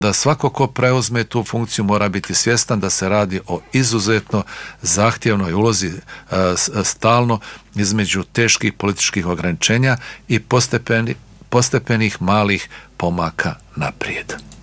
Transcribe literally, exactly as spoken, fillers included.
da svako ko preuzme tu funkciju mora biti svjestan da se radi o izuzetno zahtjevnoj ulozi, stalno između teških političkih ograničenja i postepeni, postepenih malih pomaka naprijed.